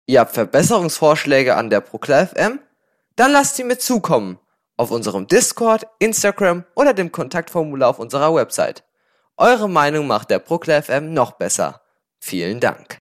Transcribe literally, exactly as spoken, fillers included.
Ihr habt Verbesserungsvorschläge an der Proklar F M? Dann lasst sie mir zukommen. Auf unserem Discord, Instagram oder dem Kontaktformular auf unserer Website. Eure Meinung macht der Proklar F M noch besser. Vielen Dank.